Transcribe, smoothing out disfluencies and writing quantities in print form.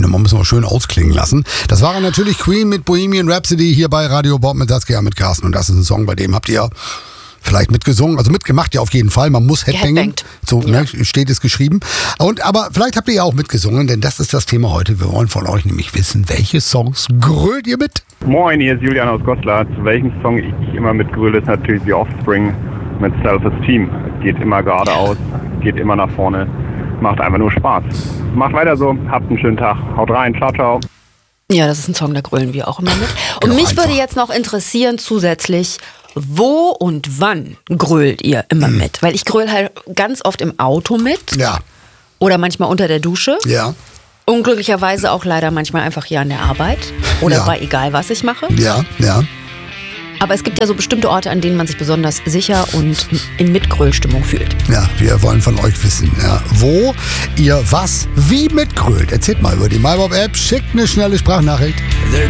Nummer müssen wir schön ausklingen lassen. Das war natürlich Queen mit Bohemian Rhapsody hier bei Radio Bob mit Saskia mit Carsten. Und das ist ein Song, bei dem habt ihr vielleicht mitgesungen, also mitgemacht ja auf jeden Fall. Man muss Headbangen, so steht es geschrieben. Aber vielleicht habt ihr ja auch mitgesungen, denn das ist das Thema heute. Wir wollen von euch nämlich wissen, welche Songs grölt ihr mit? Moin, hier ist Julian aus Goslar. Zu welchem Song ich immer mitgröle, ist natürlich The Offspring mit Self-Esteem. Es geht immer geradeaus, geht immer nach vorne, macht einfach nur Spaß. Macht weiter so, habt einen schönen Tag, haut rein, ciao, ciao. Ja, das ist ein Song, da grölen wir auch immer mit. Und mich würde jetzt noch interessieren zusätzlich, wo und wann grölt ihr immer mit? Weil ich gröle halt ganz oft im Auto mit. Ja. Oder manchmal unter der Dusche. Ja. Unglücklicherweise auch leider manchmal einfach hier an der Arbeit. Oder bei egal, was ich mache. Ja, ja. Aber es gibt ja so bestimmte Orte, an denen man sich besonders sicher und in Mitgrölstimmung fühlt. Ja, wir wollen von euch wissen, wo ihr was wie mitgrölt. Erzählt mal über die MyBob-App, schickt eine schnelle Sprachnachricht.